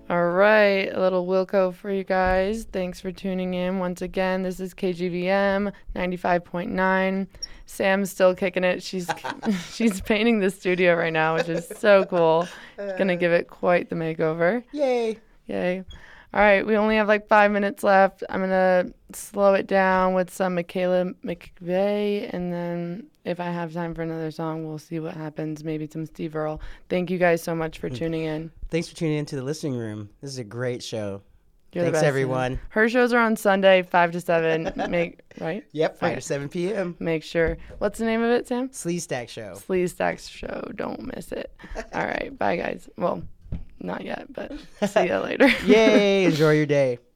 All right, a little Wilco for you guys. Thanks for tuning in once again. This is KGVM 95.9. Sam's still kicking it. She's painting the studio right now, which is so cool. Gonna give it quite the makeover. Yay. Yay. All right, we only have like 5 minutes left. I'm gonna slow it down with some Michaela McVeigh, and then if I have time for another song, we'll see what happens. Maybe some Steve Earle. Thank you guys so much for tuning in. Thanks for tuning into the listening room. This is a great show. You're the Thanks, best, everyone. man. Her shows are on Sunday, 5 to 7. Right? Yep, 5 Okay. to 7 p.m. Make sure. What's the name of it, Sam? Sleaze Stack Show. Sleaze Stacks Show. Don't miss it. All right. Bye, guys. Well, not yet, but see you later. Yay. Enjoy your day.